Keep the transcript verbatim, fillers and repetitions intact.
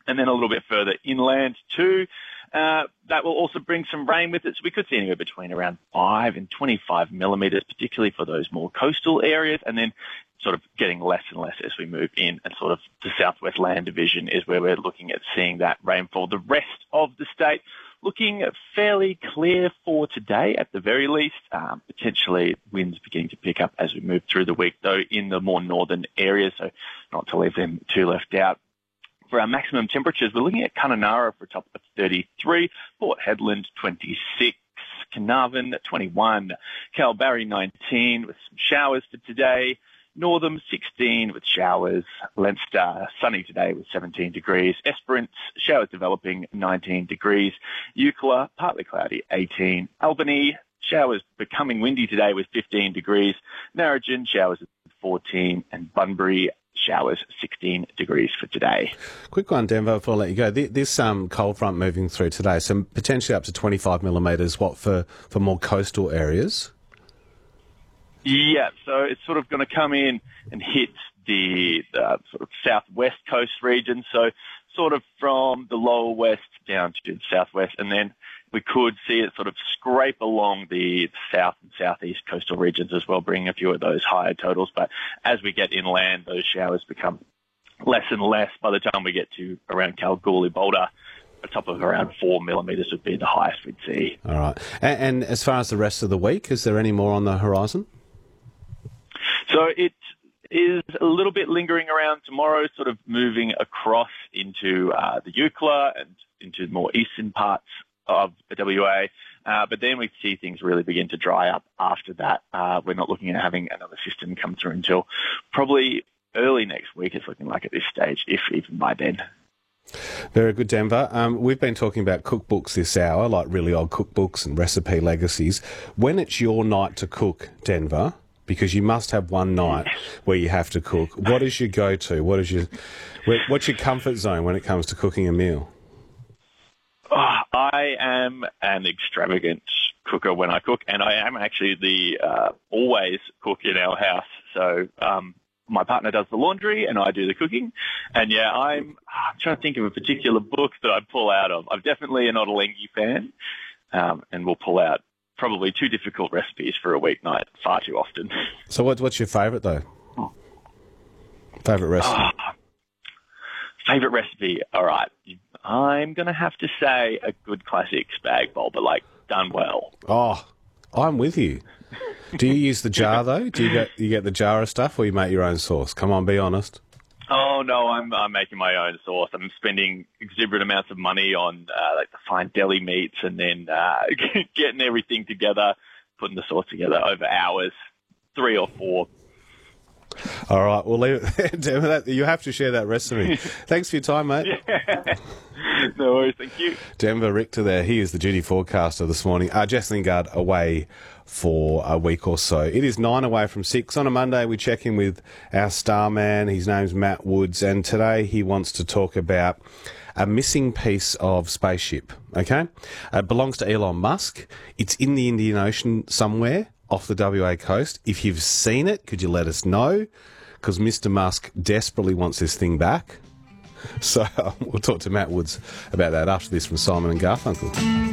And then a little bit further inland too. Uh, that will also bring some rain with it. So we could see anywhere between around five and twenty-five millimetres, particularly for those more coastal areas. And then sort of getting less and less as we move in. And sort of the Southwest Land Division is where we're looking at seeing that rainfall. The rest of the state looking fairly clear for today at the very least. Um, potentially winds beginning to pick up as we move through the week, though, in the more northern areas. So not to leave them too left out. For our maximum temperatures, we're looking at Kununurra for a top of thirty-three, Port Hedland twenty-six, Carnarvon twenty-one, Kalbarri nineteen with some showers for today, Northam sixteen with showers, Leinster sunny today with seventeen degrees, Esperance showers developing nineteen degrees, Eucla partly cloudy eighteen, Albany showers becoming windy today with fifteen degrees, Narrogin showers at fourteen, and Bunbury showers sixteen degrees for today. Quick one, Denver, before I let you go. This um, cold front moving through today, so potentially up to twenty-five millimetres, what, for, for more coastal areas? Yeah, so it's sort of going to come in and hit the, the sort of southwest coast region, so sort of from the lower west down to the southwest, and then we could see it sort of scrape along the south and southeast coastal regions as well, bringing a few of those higher totals. But as we get inland, those showers become less and less. By the time we get to around Kalgoorlie, Boulder, a top of around four millimetres would be the highest we'd see. All right. And, and as far as the rest of the week, is there any more on the horizon? So it is a little bit lingering around tomorrow, sort of moving across into uh, the Eucla and into more eastern parts of the W A, uh, but then we see things really begin to dry up after that. Uh, we're not looking at having another system come through until probably early next week, it's looking like at this stage, if even by then. Very good, Denver. Um, we've been talking about cookbooks this hour, like really old cookbooks and recipe legacies. When it's your night to cook, Denver, because you must have one night where you have to cook, what is your go-to? What is your, what's your comfort zone when it comes to cooking a meal? Oh, I am an extravagant cooker when I cook, and I am actually the uh, always cook in our house. So um, my partner does the laundry, and I do the cooking. And yeah, I'm, I'm trying to think of a particular book that I pull out of. I'm definitely an Ottolenghi fan, um, and we'll pull out probably two difficult recipes for a weeknight far too often. So what, what's your favourite though? Oh. Favourite recipe? Oh, favourite recipe? All right. I'm going to have to say a good classic spag bowl, but like done well. Oh, I'm with you. Do you use the jar though? Do you get you get the jar of stuff, or you make your own sauce? Come on, be honest. Oh no, I'm I'm making my own sauce. I'm spending exuberant amounts of money on uh, like the fine deli meats, and then uh, getting everything together, putting the sauce together over hours, three or four. All right, we'll leave it there. You have to share that recipe. Thanks for your time, mate. Yeah. No worries, thank you. Denver Richter there. He is the duty forecaster this morning. Uh, Jess Lingard away for a week or so. It is nine away from six. On a Monday, we check in with our star man. His name's Matt Woods, and today he wants to talk about a missing piece of spaceship, okay? It belongs to Elon Musk. It's in the Indian Ocean somewhere off the W A coast. If you've seen it, could you let us know? Because Mister Musk desperately wants this thing back. So we'll talk to Matt Woods about that after this from Simon and Garfunkel.